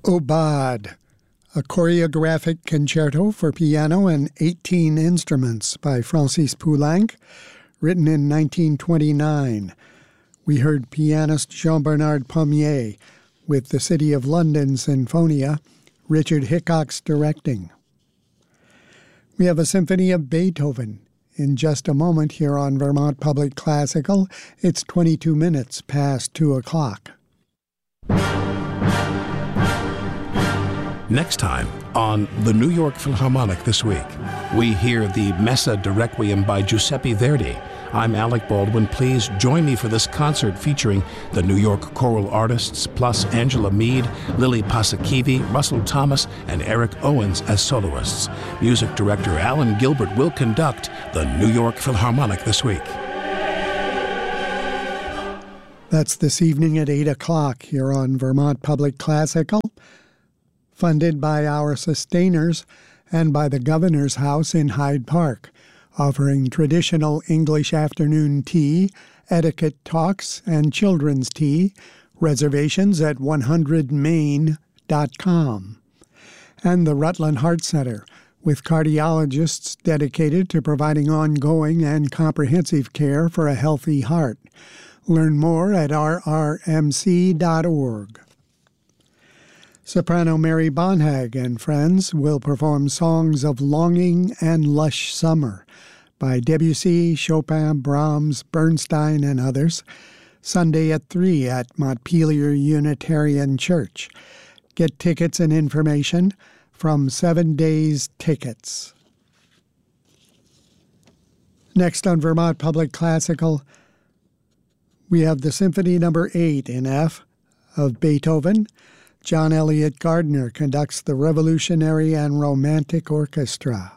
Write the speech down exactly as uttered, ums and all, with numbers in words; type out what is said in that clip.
Aubade, a choreographic concerto for piano and eighteen instruments by Francis Poulenc, written in nineteen twenty-nine. We heard pianist Jean-Bernard Pommier with the City of London Sinfonia, Richard Hickox directing. We have a symphony of Beethoven in just a moment here on Vermont Public Classical. It's twenty-two minutes past two o'clock. Next time on the New York Philharmonic This Week, we hear the Messa de Requiem by Giuseppe Verdi. I'm Alec Baldwin. Please join me for this concert featuring the New York choral artists, plus Angela Mead, Lily Paasikivi, Russell Thomas, and Eric Owens as soloists. Music director Alan Gilbert will conduct the New York Philharmonic This Week. That's this evening at eight o'clock here on Vermont Public Classical, funded by our sustainers and by the Governor's House in Hyde Park, offering traditional English afternoon tea, etiquette talks, and children's tea. Reservations at one hundred main dot com. And the Rutland Heart Center, with cardiologists dedicated to providing ongoing and comprehensive care for a healthy heart. Learn more at r r m c dot org. Soprano Mary Bonhag and friends will perform songs of longing and lush summer by Debussy, Chopin, Brahms, Bernstein, and others, Sunday at three at Montpelier Unitarian Church. Get tickets and information from Seven Days Tickets. Next on Vermont Public Classical, we have the Symphony Number eight in F of Beethoven. John Elliott Gardner conducts the Revolutionary and Romantic Orchestra.